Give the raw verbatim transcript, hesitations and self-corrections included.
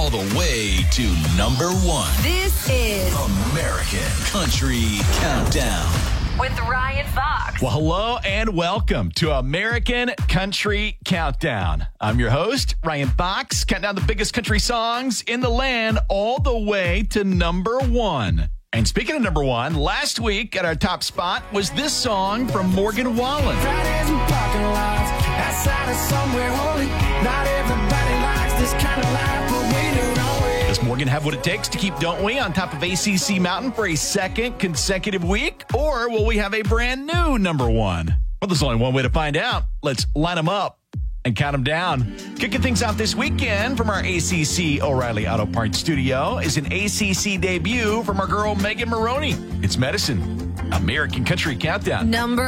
all the way to number one. This is American Country Countdown with Ryan Fox. Well, hello and welcome to American Country Countdown. I'm your host, Ryan Fox, counting down the biggest country songs in the land all the way to number one. And speaking of number one, last week at our top spot was this song from Morgan Wallen. Fridays and parking lots, outside of somewhere holy. Not everybody likes this kind of life, but we do, don't we? Does Morgan have what it takes to keep Don't We on top of A C C Mountain for a second consecutive week? Or will we have a brand new number one? Well, there's only one way to find out. Let's line them up and count them down. Kicking things off this weekend from our A C C O'Reilly Auto Parts studio is an A C C debut from our girl Megan Maroney. It's Medicine, American Country Countdown. Number